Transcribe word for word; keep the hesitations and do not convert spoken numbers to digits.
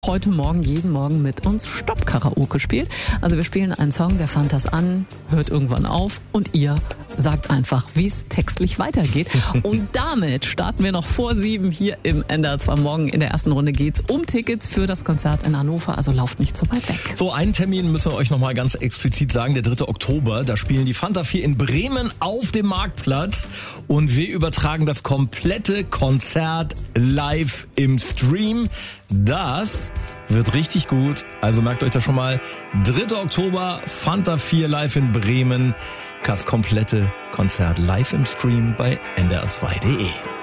Heute Morgen, jeden Morgen mit uns Stopp-Karaoke spielt. Also wir spielen einen Song, der fängt das an, hört irgendwann auf und ihr sagt einfach, wie es textlich weitergeht. Und damit starten wir noch vor sieben hier im N D R zwei Morgen. In der ersten Runde geht's um Tickets für das Konzert in Hannover, also lauft nicht so weit weg. So, einen Termin müssen wir euch nochmal ganz explizit sagen, der dritte Oktober. Da spielen die Fanta vier in Bremen auf dem Marktplatz und wir übertragen das komplette Konzert live im Stream. Das wird richtig gut, also merkt euch das schon mal. dritter Oktober, Fanta vier live in Bremen. Das komplette Konzert live im Stream bei N D R zwei punkt de.